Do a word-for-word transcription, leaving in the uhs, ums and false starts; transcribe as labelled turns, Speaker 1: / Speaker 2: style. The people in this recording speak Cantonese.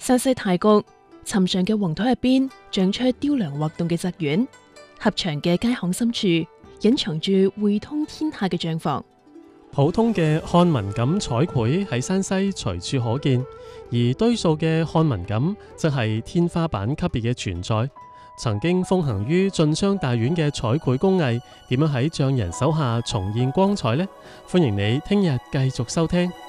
Speaker 1: 山西太谷尋常嘅黃土入邊長出雕梁畫棟嘅宅院，狹長嘅街巷深處隱藏住匯通天下嘅帳房。
Speaker 2: 普通嘅漢文錦彩繪喺山西隨處可見，而堆塑嘅漢文錦則係天花板級別嘅存在。曾經風行於晉商大院嘅彩繪工藝，點樣喺匠人手下重現光彩呢？歡迎你聽日繼續收聽。